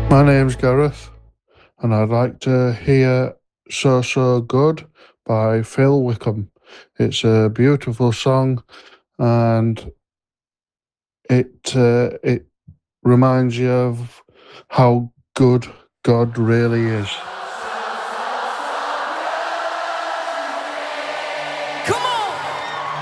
My name's Gareth, and I'd like to hear So So Good by Phil Wickham. It's a beautiful song, and it reminds you of how good God really is.